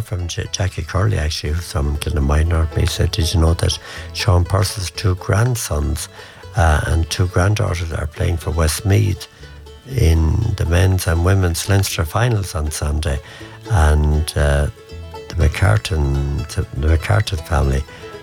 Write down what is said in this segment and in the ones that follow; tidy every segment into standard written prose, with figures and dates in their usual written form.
from Jackie Curley, actually, who's from Gilnaminor. He said, did you know that Sean Purcell's 2 grandsons and 2 granddaughters are playing for Westmeath in the men's and women's Leinster finals on Sunday? And the McCartan family.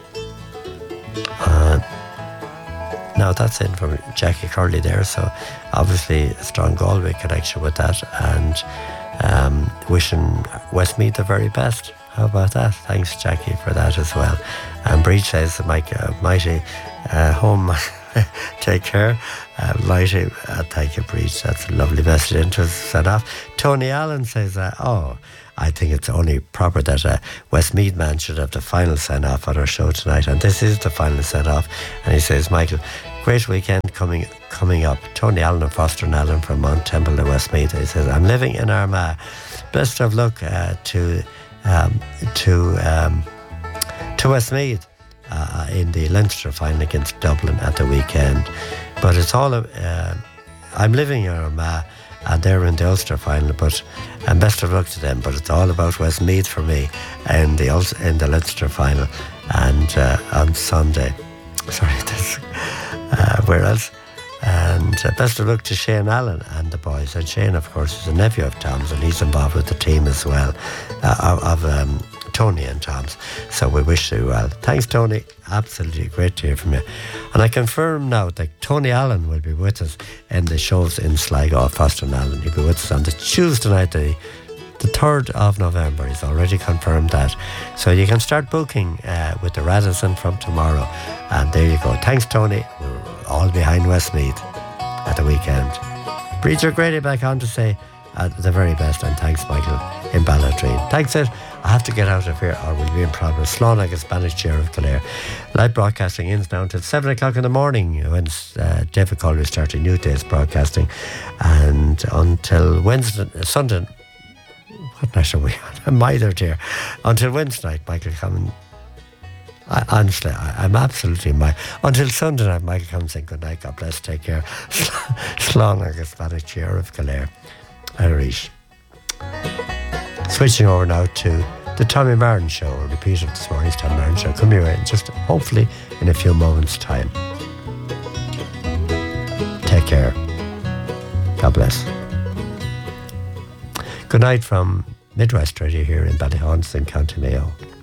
Now that's in from Jackie Curley there, so obviously a strong Galway connection with that, and wishing Westmeath the very best. How about that? Thanks, Jackie, for that as well. And Breach says, mighty home, take care. Mighty, thank you, Breach. That's a lovely message into set off. Tony Allen says, I think it's only proper that a Westmeath man should have the final send-off on our show tonight, and this is the final send-off. And he says, Michael, great weekend coming up. Tony Allen and Foster and Allen from Mount Temple to Westmeath. He says, I'm living in Armagh. Best of luck to Westmeath in the Leinster final against Dublin at the weekend. But it's all I'm living in Armagh, and they're in the Ulster final, and best of luck to them. But it's all about Westmeath for me in the Leinster final, and on Sunday. Sorry, where else? And best of luck to Shane Allen and the boys. And Shane, of course, is a nephew of Tom's, and he's involved with the team as well, of Tony and Tom's. So we wish you well. Thanks, Tony. Absolutely great to hear from you. And I confirm now that Tony Allen will be with us in the shows in Sligo. Foster and Allen, he'll be with us on the Tuesday night, the 3rd of November. He's already confirmed that. So you can start booking with the Radisson from tomorrow. And there you go. Thanks, Tony. We're all behind Westmeath at the weekend. Breacher Grady back on to say the very best, and thanks, Michael, in Balladreen. Thanks, it. I have to get out of here or we'll be in problem. Slánach, Spanish Chair of Kildare. Live broadcasting ends now until 7 o'clock in the morning when David Collier starts a new day's broadcasting, and until Sunday. What night are we on? I'm either here. Until Wednesday night, Michael Common. Honestly, I'm absolutely until Sunday night, Michael Common saying good night, God bless, take care. Slánach, Spanish Chair of Kildare. Irish. Switching over now to the Tommy Martin Show, a repeat of this morning's Tommy Martin Show. Come here in just hopefully in a few moments' time. Take care. God bless. Good night from Midwest Radio here in Ballyhauns in County Mayo.